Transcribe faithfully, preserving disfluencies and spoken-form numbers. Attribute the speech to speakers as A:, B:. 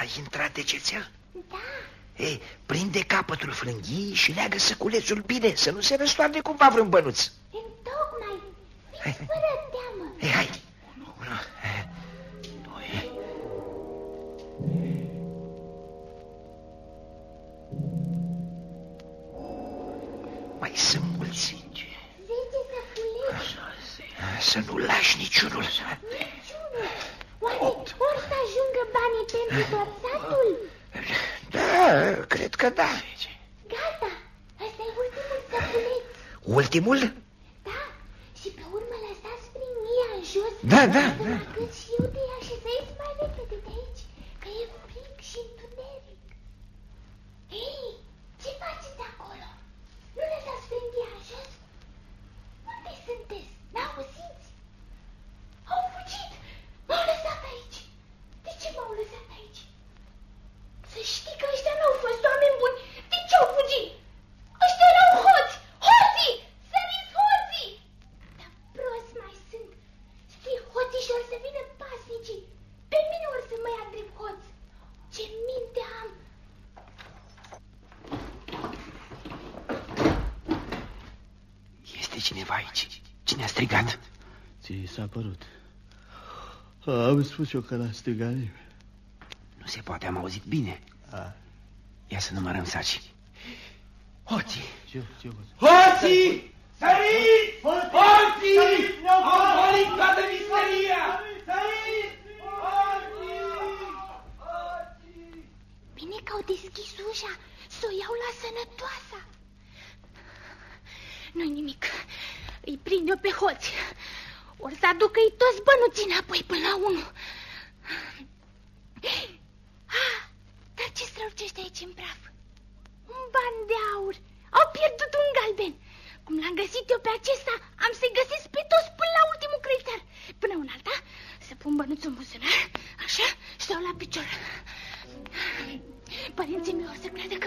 A: Ai intrat de cețel?
B: Da.
A: Ei, prinde capătul frânghiei și leagă săculețul bine, să nu se răstoarne cumva vreun bănuț.
B: Întocmai. Fiți fără teamă.
A: Ei, hai. Unu, doi. Mai sunt mulți.
B: Zece săculeți.
A: Să nu lași niciunul.
B: Niciunul. Oare or să ajungă banii pentru tot satul?
A: Da, cred că da.
B: Gata, ăsta e ultimul săculeț.
A: Ultimul?
B: Da, și pe urmă lăsați prin mie în jos.
A: Da, da,
B: să
A: da.
B: mă cât și eu de ea și să ies mai repede de aici, că e frig și întuneric. Ei, ce faceți acolo? Nu lăsați frânghia în jos? Unde sunteți? N-auziți? Au fugit! M-au lăsat aici. De ce m-au lăsat aici? Să știi că ăștia n-au fost oameni buni. De ce au fugit? Ăștia erau hoți! Hoții! Săriți hoții! Dar prost mai sunt. Știi, hoții și or să vină pasnicii. Pe mine or să mă ia drept hoț. Ce minte am!
A: Este cineva aici. Cine a strigat?
C: Ți s-a părut. Am spus eu că n-a strigat nimeni.
A: Nu se poate, am auzit bine.
C: A.
A: Ia să numărăm saci. Hoții!
C: Ce, ce,
D: Hoții! Săriți! Hoții! Au pălit toată miseria! Săriți! Hoții!
B: Bine că au deschis ușa, să o iau la sănătoasa. Nu-i nimic, îi prind eu pe hoți. Or să aducă-i toți bănuții înapoi până la unul. Ah, dar ce strălucește aici în praf? Un ban de aur. Au pierdut un galben. Cum l-am găsit eu pe acesta, am să-i găsesc pe toți până la ultimul creditar. Până un alta, să pun bănuțul în buzunar, așa, și stau la picior. Părinții mei o să creadă